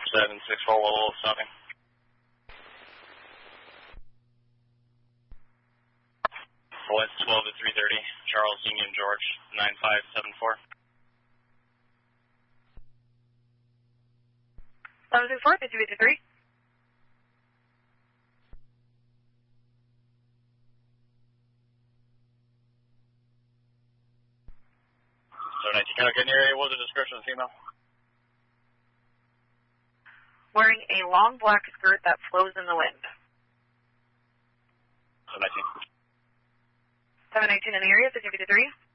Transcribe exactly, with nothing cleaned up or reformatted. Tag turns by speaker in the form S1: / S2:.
S1: seven six four, Walla stopping. West twelve to three thirty, Charles Union George, nine five seven four.
S2: seven two four, fifty fifty-three.
S1: seven nineteen, can I get in your area? What was the description of the female?
S2: Wearing a long black skirt that flows in the wind.
S1: seven nineteen.
S2: seven nineteen in the area, fifty fifty-three.